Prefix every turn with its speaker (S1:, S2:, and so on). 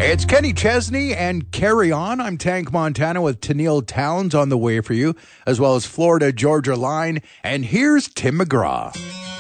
S1: It's Kenny Chesney and Carry On. I'm Tank Montana with Tennille Towns on the way for you, as well as Florida Georgia Line. And here's Tim McGraw.